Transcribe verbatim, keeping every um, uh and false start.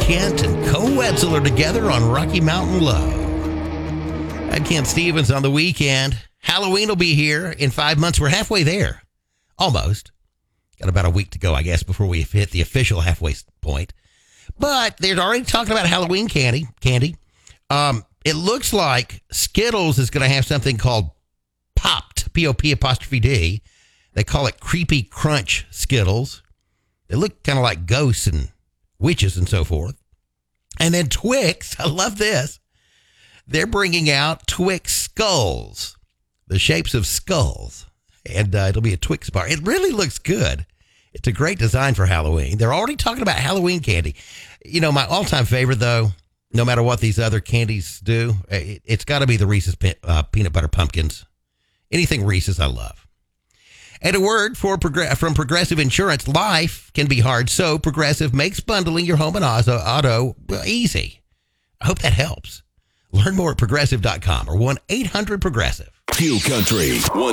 Kent and Cole Wetzel are together on Rocky Mountain Love. I'm Kent Stevens on the weekend. Halloween will be here in five months. We're halfway there. Almost. Got about a week to go, I guess, before we hit the official halfway point. But they're already talking about Halloween candy. Candy. Um, it looks like Skittles is going to have something called Popped, P O P apostrophe D. They call it Creepy Crunch Skittles. They look kind of like ghosts and witches and so forth. And then Twix, I love this. They're bringing out Twix Skulls, the shapes of skulls. And uh, it'll be a Twix bar. It really looks good. It's a great design for Halloween. They're already talking about Halloween candy. You know, my all-time favorite, though, no matter what these other candies do, it, it's got to be the Reese's pe- uh, Peanut Butter Pumpkins. Anything Reese's, I love. And a word for prog- from Progressive Insurance. Life can be hard, so Progressive makes bundling your home and auto, auto well, easy. I hope that helps. Learn more at progressive dot com or one eight hundred progressive. Q Country.